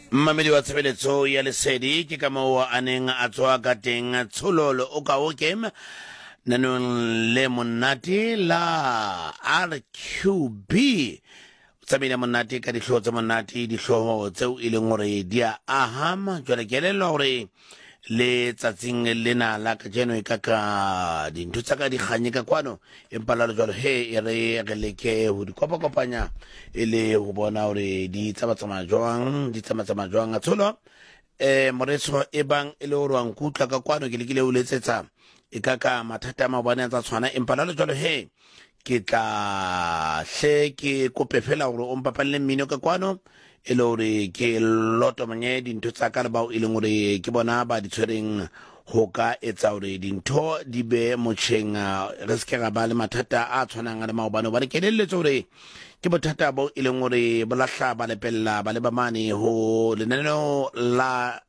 Mmamedi wa tshebeletso ya lesedi ke ka moo a neng a tswa ka teng tshololo o ka o game nanong le monate la RQB tsamaile monate ka dihlooho tse monate dihlooho tseo e leng hore di a ahama jwale ke elellwa hore le tsatsing lena la ka jeno e ka dintho tsa ka di kganye ka kwano empa la jwalo he e re leke ho di kopanya e le ho bona hore di tsamaya jwang a tsholo moretso e bang e le hore wa nkutla ka kwano ke lekile o letsetsa e ka mathata a mabane a tsa tshwana empa la jwalo he ke tla hle ke kope fela hore o mpapalle mmino ka kwano e le hore ke loto manye dintho tsa ka le bao e leng hore ke bona ba di tshwereng ho ka etsa hore dintho di be motjheng re se ke ra ba le mathata a tshwanang le maobane ba re kelelletse hore ke bothata bo e leng hore bo lahla ba lepella ba le ba mane ho lenaneo la